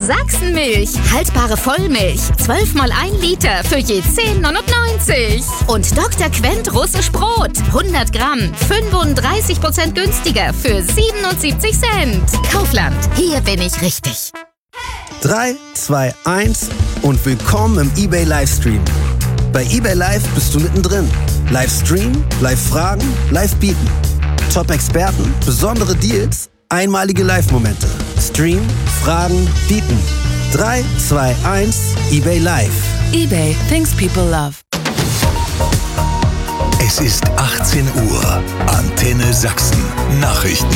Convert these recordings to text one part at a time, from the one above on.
Sachsenmilch. Haltbare Vollmilch. 12 mal 1 Liter für je 10,99. Und Dr. Quent russisch Brot. 100 Gramm. 35% günstiger für 77 Cent. Kaufland. Hier bin ich richtig. 3, 2, 1 und willkommen im eBay Livestream. Bei eBay Live bist du mittendrin. Livestream, Live-Fragen, Live-Bieten. Top-Experten, besondere Deals, einmalige Live-Momente. Stream, Fragen, Bieten. 3, 2, 1, eBay Live. eBay, things people love. Es ist 18 Uhr. Antenne Sachsen. Nachrichten.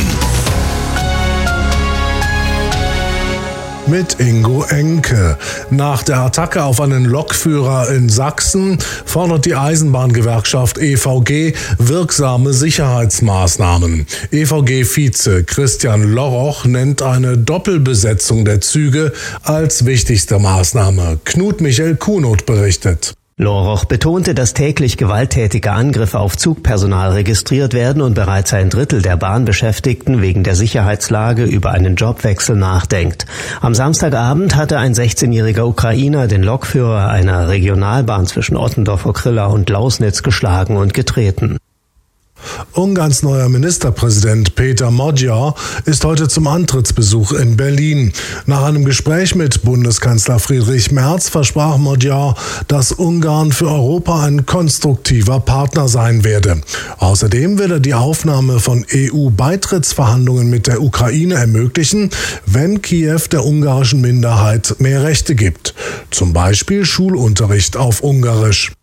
Mit Ingo Enke. Nach der Attacke auf einen Lokführer in Sachsen fordert die Eisenbahngewerkschaft EVG wirksame Sicherheitsmaßnahmen. EVG-Vize Christian Loroch nennt eine Doppelbesetzung der Züge als wichtigste Maßnahme. Knut Michael Kuhnot berichtet. Loroch betonte, dass täglich gewalttätige Angriffe auf Zugpersonal registriert werden und bereits 1/3 der Bahnbeschäftigten wegen der Sicherheitslage über einen Jobwechsel nachdenkt. Am Samstagabend hatte ein 16-jähriger Ukrainer den Lokführer einer Regionalbahn zwischen Ottendorf-Okrilla und Lausnitz geschlagen und getreten. Ungarns neuer Ministerpräsident Péter Magyar ist heute zum Antrittsbesuch in Berlin. Nach einem Gespräch mit Bundeskanzler Friedrich Merz versprach Magyar, dass Ungarn für Europa ein konstruktiver Partner sein werde. Außerdem will er die Aufnahme von EU-Beitrittsverhandlungen mit der Ukraine ermöglichen, wenn Kiew der ungarischen Minderheit mehr Rechte gibt. Zum Beispiel Schulunterricht auf Ungarisch.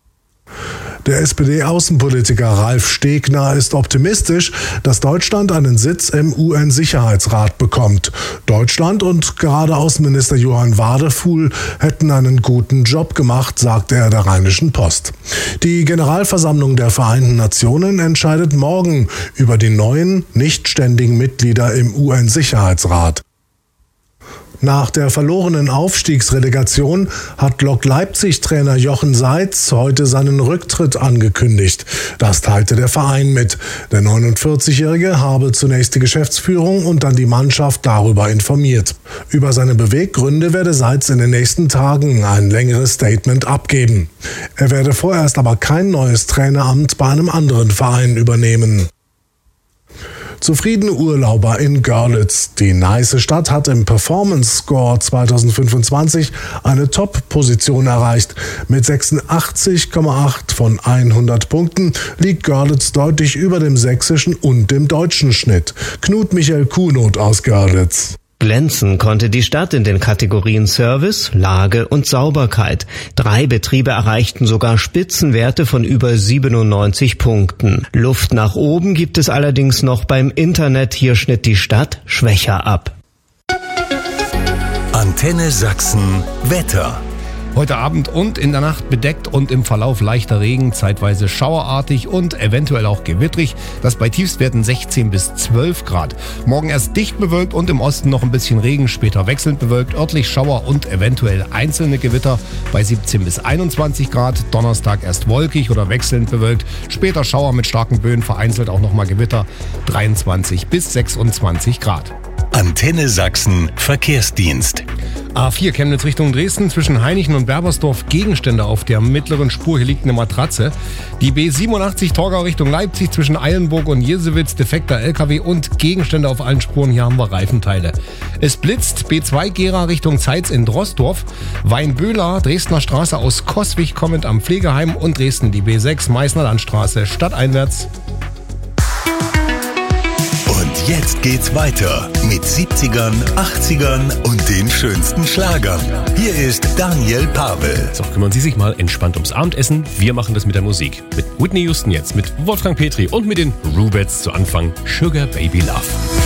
Der SPD-Außenpolitiker Ralf Stegner ist optimistisch, dass Deutschland einen Sitz im UN-Sicherheitsrat bekommt. Deutschland und gerade Außenminister Johann Wadefuhl hätten einen guten Job gemacht, sagte er der Rheinischen Post. Die Generalversammlung der Vereinten Nationen entscheidet morgen über die neuen, nicht ständigen Mitglieder im UN-Sicherheitsrat. Nach der verlorenen Aufstiegsrelegation hat Lok Leipzig-Trainer Jochen Seitz heute seinen Rücktritt angekündigt. Das teilte der Verein mit. Der 49-Jährige habe zunächst die Geschäftsführung und dann die Mannschaft darüber informiert. Über seine Beweggründe werde Seitz in den nächsten Tagen ein längeres Statement abgeben. Er werde vorerst aber kein neues Traineramt bei einem anderen Verein übernehmen. Zufriedene Urlauber in Görlitz. Die Neiße Stadt hat im Performance Score 2025 eine Top-Position erreicht. Mit 86,8 von 100 Punkten liegt Görlitz deutlich über dem sächsischen und dem deutschen Schnitt. Knut Michael Kuhnot aus Görlitz. Glänzen konnte die Stadt in den Kategorien Service, Lage und Sauberkeit. 3 Betriebe erreichten sogar Spitzenwerte von über 97 Punkten. Luft nach oben gibt es allerdings noch beim Internet. Hier schnitt die Stadt schwächer ab. Antenne Sachsen Wetter. Heute Abend und in der Nacht bedeckt und im Verlauf leichter Regen, zeitweise schauerartig und eventuell auch gewittrig. Das bei Tiefstwerten 16 bis 12 Grad. Morgen erst dicht bewölkt und im Osten noch ein bisschen Regen, später wechselnd bewölkt, örtlich Schauer und eventuell einzelne Gewitter bei 17 bis 21 Grad. Donnerstag erst wolkig oder wechselnd bewölkt, später Schauer mit starken Böen, vereinzelt auch nochmal Gewitter, 23 bis 26 Grad. Antenne Sachsen Verkehrsdienst. A4 Chemnitz Richtung Dresden, zwischen Hainichen und Berbersdorf Gegenstände auf der mittleren Spur. Hier liegt eine Matratze. Die B87 Torgau Richtung Leipzig, zwischen Eilenburg und Jesewitz defekter LKW und Gegenstände auf allen Spuren. Hier haben wir Reifenteile. Es blitzt. B2 Gera Richtung Zeitz in Drosdorf. Weinböhler, Dresdner Straße aus Coswig kommend am Pflegeheim und Dresden die B6 Meißner Landstraße stadteinwärts. Und jetzt geht's weiter mit 70ern, 80ern und den schönsten Schlagern. Hier ist Daniel Pavel. So, kümmern Sie sich mal entspannt ums Abendessen. Wir machen das mit der Musik. Mit Whitney Houston jetzt, mit Wolfgang Petri und mit den Rubettes zu Anfang Sugar Baby Love.